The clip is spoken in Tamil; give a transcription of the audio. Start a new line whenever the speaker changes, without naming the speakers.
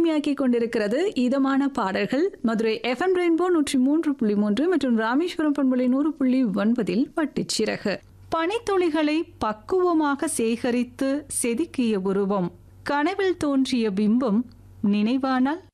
இனிமையாக்கி கொண்டிருக்கிறது இதமான பாடல்கள். மதுரை FM ரெயின்போ 103.3 மற்றும் ராமேஸ்வரம் பண்பலை 100.9 பட்டுச்சிறகு. பனித்துளிகளை பக்குவமாக சேகரித்து செதுக்கிய உருவம், கனவில் தோன்றிய பிம்பம் நினைவானால்